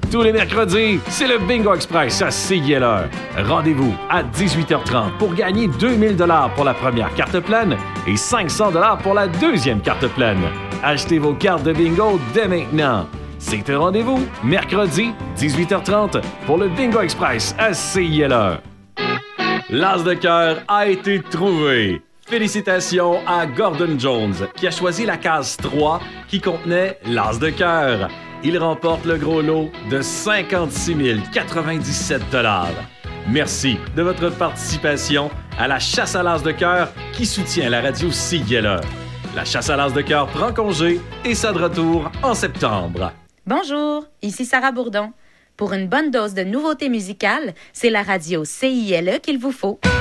Tous les mercredis, c'est le Bingo Express à CILR. Rendez-vous à 18h30 pour gagner 2000 $ pour la première carte pleine et 500 $ pour la deuxième carte pleine. Achetez vos cartes de bingo dès maintenant. C'est un rendez-vous, mercredi, 18h30, pour le Bingo Express à CILR. L'as de cœur a été trouvé. Félicitations à Gordon Jones, qui a choisi la case 3 qui contenait l'as de cœur. Il remporte le gros lot de 56 097 $. Merci de votre participation à la chasse à l'as de cœur qui soutient la radio CILR. La chasse à l'as de cœur prend congé et sera de retour en septembre. Bonjour, ici Sarah Bourdon. Pour une bonne dose de nouveautés musicales, c'est la radio CILE qu'il vous faut.